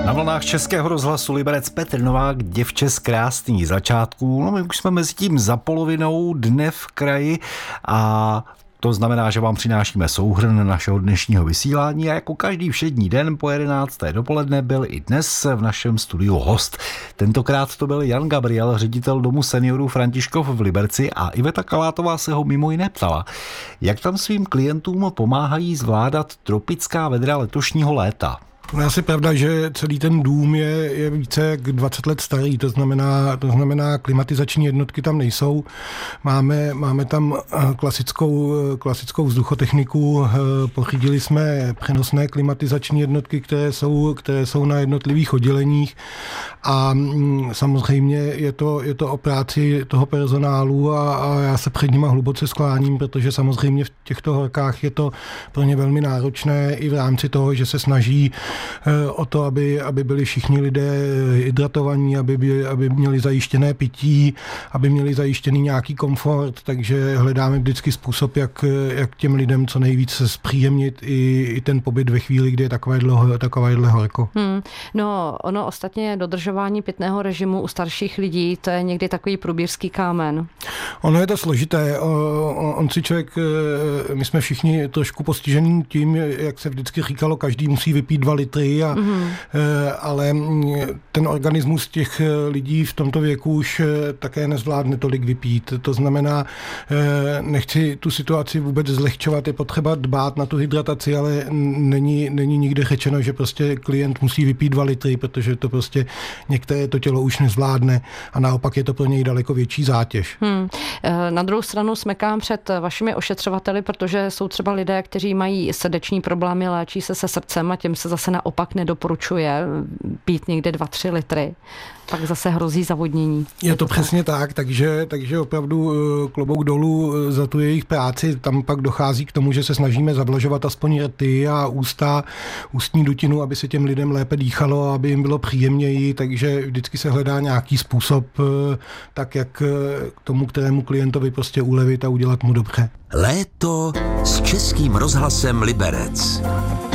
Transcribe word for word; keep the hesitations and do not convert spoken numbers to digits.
Na vlnách Českého rozhlasu Liberec Petr Novák, děvče z krásných začátků. No my už jsme mezi tím za polovinou dne v kraji a to znamená, že vám přinášíme souhrn našeho dnešního vysílání a jako každý všední den po jedenácté dopoledne byl i dnes v našem studiu host. Tentokrát to byl Jan Gabriel, ředitel domu seniorů Františkov v Liberci a Iveta Kalátová se ho mimo jiné ptala, jak tam svým klientům pomáhají zvládat tropická vedra letošního léta. No asi pravda, že celý ten dům je, je více jak dvacet let starý, to znamená, to znamená klimatizační jednotky tam nejsou. Máme, máme tam klasickou, klasickou vzduchotechniku, pořídili jsme přenosné klimatizační jednotky, které jsou, které jsou na jednotlivých odděleních a samozřejmě je to, je to o práci toho personálu a, a já se před nima hluboce skláním, protože samozřejmě v těchto horkách je to pro ně velmi náročné i v rámci toho, že se snaží o to, aby, aby byli všichni lidé hydratovaní, aby, by, aby měli zajištěné pití, aby měli zajištěný nějaký komfort, takže hledáme vždycky způsob, jak, jak těm lidem co nejvíc zpříjemnit i, i ten pobyt ve chvíli, kdy je takovéhle, takovéhle horko. Hmm. No, ono ostatně dodržování pitného režimu u starších lidí, to je někdy takový průběžský kámen. Ono je to složité. On si člověk, my jsme všichni trošku postižený tím, jak se vždycky říkalo, každý musí vypít dva litry, a, mm-hmm. ale ten organismus těch lidí v tomto věku už také nezvládne tolik vypít. To znamená, nechci tu situaci vůbec zlehčovat, je potřeba dbát na tu hydrataci, ale není, není nikde řečeno, že prostě klient musí vypít dva litry, protože to prostě některé to tělo už nezvládne a naopak je to pro něj daleko větší zátěž. Hmm. Na druhou stranu smekám před vašimi ošetřovateli, protože jsou třeba lidé, kteří mají srdeční problémy, léčí se se srdcem a těm se zase naopak nedoporučuje pít někde dva tři litry. Pak zase hrozí zavodnění. Je to přesně tak, takže, takže opravdu klobouk dolů za tu jejich práci. Tam pak dochází k tomu, že se snažíme zavlažovat aspoň rty a ústa, ústní dutinu, aby se těm lidem lépe dýchalo, aby jim bylo příjemněji, takže vždycky se hledá nějaký způsob, tak jak tomu, kterému klientovi prostě ulevit a udělat mu dobře. Léto s Českým rozhlasem Liberec.